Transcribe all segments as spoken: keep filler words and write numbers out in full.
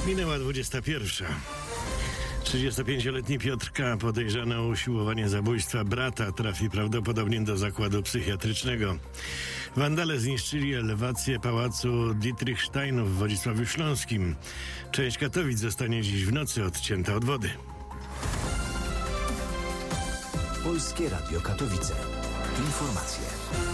Minęła dwudziesta pierwsza. trzydziestopięcioletni Piotr K., podejrzany o usiłowanie zabójstwa brata, trafi prawdopodobnie do zakładu psychiatrycznego. Wandale zniszczyli elewację pałacu Dietrichsteinów w Wodzisławiu Śląskim. Część Katowic zostanie dziś w nocy odcięta od wody. Polskie Radio Katowice. Informacje.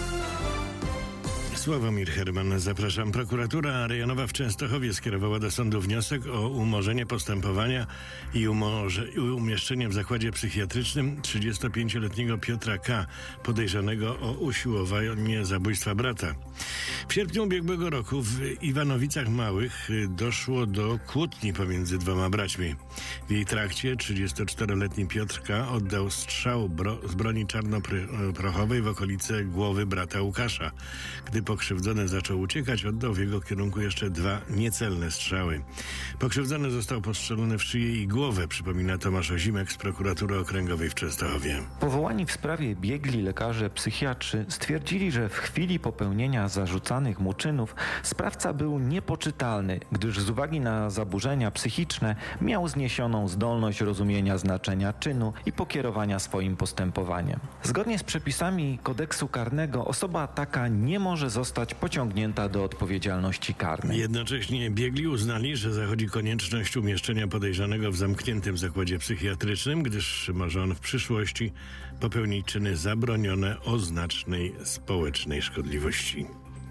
Sławomir Herman, zapraszam. Prokuratura rejonowa w Częstochowie skierowała do sądu wniosek o umorzenie postępowania i, umorze, i umieszczenie w zakładzie psychiatrycznym trzydziestopięcioletniego Piotra K., podejrzanego o usiłowanie zabójstwa brata. W sierpniu ubiegłego roku w Iwanowicach Małych doszło do kłótni pomiędzy dwoma braćmi. W jej trakcie trzydziestoczteroletni Piotr K. oddał strzał bro, z broni czarnoprochowej w okolice głowy brata Łukasza. Gdy pokrzywdzony zaczął uciekać, oddał w jego kierunku jeszcze dwa niecelne strzały. Pokrzywdzony został postrzelony w szyję i głowę, przypomina Tomasz Ozimek z Prokuratury Okręgowej w Częstochowie. Powołani w sprawie biegli lekarze psychiatrzy stwierdzili, że w chwili popełnienia zarzucanych mu czynów sprawca był niepoczytalny, gdyż z uwagi na zaburzenia psychiczne miał zniesioną zdolność rozumienia znaczenia czynu i pokierowania swoim postępowaniem. Zgodnie z przepisami kodeksu karnego osoba taka nie może zostać pociągnięta do odpowiedzialności karnej. Jednocześnie biegli uznali, że zachodzi konieczność umieszczenia podejrzanego w zamkniętym zakładzie psychiatrycznym, gdyż może on w przyszłości popełnić czyny zabronione o znacznej społecznej szkodliwości.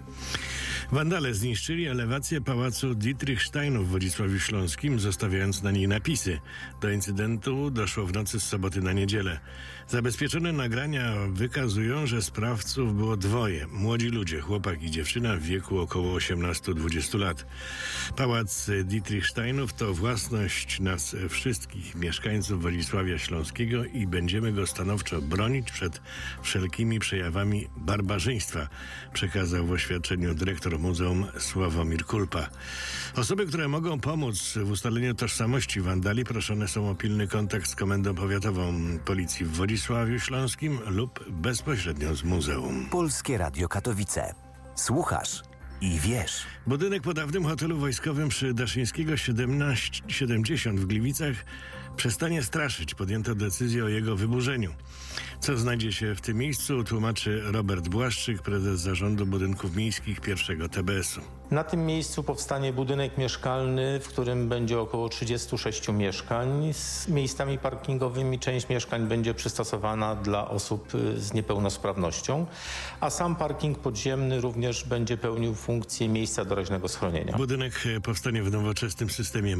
Wandale zniszczyli elewację pałacu Dietrichsteinów w Wodzisławiu Śląskim, zostawiając na niej napisy. Do incydentu doszło w nocy z soboty na niedzielę. Zabezpieczone nagrania wykazują, że sprawców było dwoje. Młodzi ludzie, chłopak i dziewczyna w wieku około osiemnastu do dwudziestu lat. Pałac Dietrichsteinów to własność nas wszystkich mieszkańców Wodzisławia Śląskiego i będziemy go stanowczo bronić przed wszelkimi przejawami barbarzyństwa, przekazał w oświadczeniu dyrektor Muzeum Sławomir Kulpa. Osoby, które mogą pomóc w ustaleniu tożsamości wandali, proszone są o pilny kontakt z Komendą Powiatową Policji w Wodzisławiu Śląskim lub bezpośrednio z muzeum. Polskie Radio Katowice. Słuchasz i wiesz. Budynek po dawnym hotelu wojskowym przy Daszyńskiego siedemnaście siedemdziesiąt w Gliwicach przestanie straszyć. Podjęto decyzję o jego wyburzeniu. Co znajdzie się w tym miejscu, tłumaczy Robert Błaszczyk, prezes Zarządu Budynków Miejskich pierwszego T B S u. Na tym miejscu powstanie budynek mieszkalny, w którym będzie około trzydziestu sześciu mieszkań z miejscami parkingowymi. Część mieszkań będzie przystosowana dla osób z niepełnosprawnością, a sam parking podziemny również będzie pełnił funkcję miejsca doraźnego schronienia. Budynek powstanie w nowoczesnym systemie